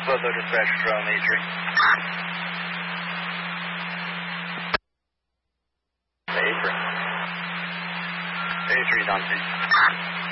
Bozo dispatch from A3. A3 is on scene.